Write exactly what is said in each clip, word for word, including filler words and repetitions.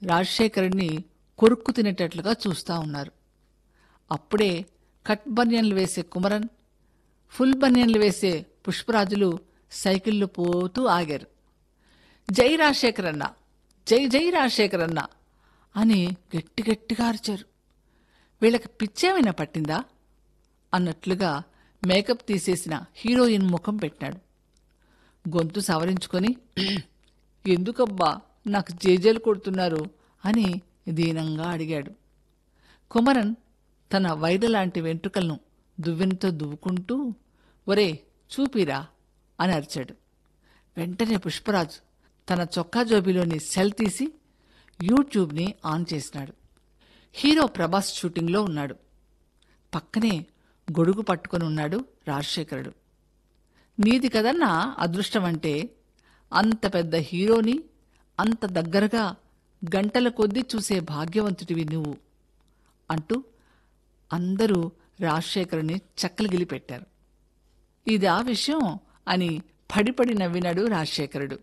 రాజశేఖరుడిని కొరుక్కు తినేటట్లుగా చూస్తా ఉన్నారు. అప్పుడే కట్ బనియన్లు వేసే కుమరన్, ఫుల్ బనియన్లు వేసే పుష్పరాజులు సైకిళ్లు పోతూ ఆగారు. జై రాజశేఖరన్న, జై జై రాజశేఖరన్న అని గట్టి గట్టిగా అరిచారు. వీళ్ళకి పిచ్చేమైనా పట్టిందా అన్నట్లుగా మేకప్ తీసేసిన హీరోయిన్ ముఖం పెట్టాడు. గొంతు సవరించుకొని, ఎందుకబ్బా నాకు జేజేలు కొడుతున్నారు అని దీనంగా అడిగాడు. కుమరన్ తన వైరలాంటి వెంట్రుకలను దువ్వెనతో దువ్వుకుంటూ, ఒరే చూపిరా అని అరిచాడు. వెంటనే పుష్పరాజు తన చొక్కా జోబీలోని సెల్ తీసి యూట్యూబ్ని ఆన్ చేసినాడు. హీరో ప్రభాస్ షూటింగ్లో ఉన్నాడు. పక్కనే గొడుగు పట్టుకొని ఉన్నాడు రాజశేఖరుడు. నీది కదన్నా అదృష్టమంటే, అంత పెద్ద హీరోని అంత దగ్గరగా గంటల కొద్దీ చూసే భాగ్యవంతుడివి నువ్వు అంటూ అందరూ రాజశేఖరుని చక్కలిగిలి పెట్టారు. ఇదా విషయం అని పడిపడి నవ్వినాడు రాజశేఖరుడు.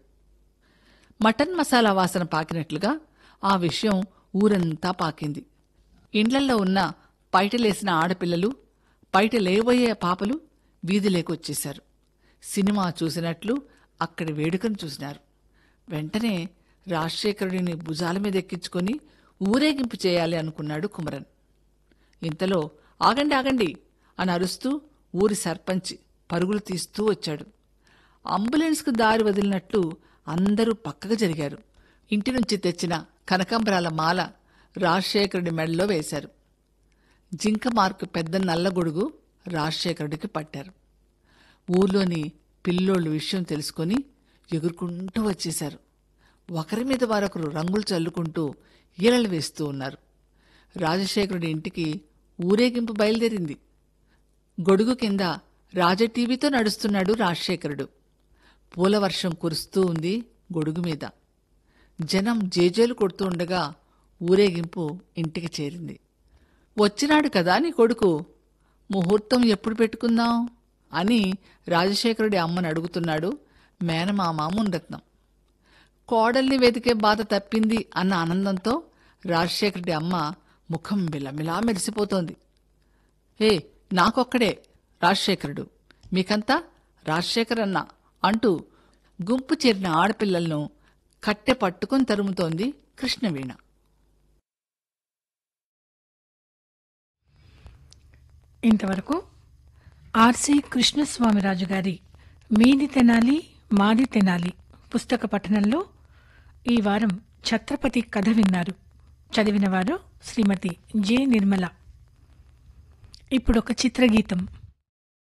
మటన్ మసాలా వాసన పాకినట్లుగా ఆ విషయం ఊరంతా పాకింది. ఇండ్లల్లో ఉన్న పైటలేసిన ఆడపిల్లలు, పైట లేవోయే పాపలు వీధిలేకొచ్చేశారు. సినిమా చూసినట్లు అక్కడి వేడుకను చూసినారు. వెంటనే రాజశేఖరుడిని భుజాల మీద ఎక్కించుకొని ఊరేగింపు చేయాలి అనుకున్నాడు కుమరన్. ఇంతలో ఆగండి ఆగండి అని అరుస్తూ ఊరి సర్పంచ్ పరుగులు తీస్తూ వచ్చాడు. అంబులెన్స్కు దారి వదిలినట్లు అందరూ పక్కకు జరిగారు. ఇంటి నుంచి తెచ్చిన కనకాంబరాల మాల రాజశేఖరుడి మెడలో వేశారు. జింక మార్కు పెద్ద నల్లగొడుగు రాజశేఖరుడికి పట్టారు. ఊర్లోని పిల్లోళ్ళు విషయం తెలుసుకొని ఎగురుకుంటూ వచ్చేశారు. ఒకరి మీద వారొకరు రంగులు చల్లుకుంటూ ఈలలు వేస్తూ ఉన్నారు. రాజశేఖరుడి ఇంటికి ఊరేగింపు బయలుదేరింది. గొడుగు కింద రాజటీవీతో నడుస్తున్నాడు రాజశేఖరుడు. పూలవర్షం కురుస్తూ ఉంది గొడుగు మీద. జనం జేజేలు కొడుతూ ఉండగా ఊరేగింపు ఇంటికి చేరింది. వచ్చినాడు కదా నీ కొడుకు, ముహూర్తం ఎప్పుడు పెట్టుకుందాం అని రాజశేఖరుడి అమ్మని అడుగుతున్నాడు మేనమామ మున్రత్నం. కోడల్ని వెతికే బాధ తప్పింది అన్న ఆనందంతో రాజశేఖరుడి అమ్మ ముఖం మిలమిలా మెరిసిపోతోంది. ఏ నాకొక్కడే రాజశేఖరుడు, మీకంతా రాజశేఖరన్న అంటూ గుంపు చేరిన ఆడపిల్లలను కట్టె పట్టుకుని తరుముతోంది కృష్ణవీణ. ఇంతవరకు ఆర్సి కృష్ణస్వామిరాజు గారి మీది తెనాలి మాది తెనాలి పుస్తక పఠనంలో ఈ వారం ఛత్రపతి కథ విన్నారు. చదివినవారు శ్రీమతి జె నిర్మల. ఇప్పుడొక చిత్రగీతం.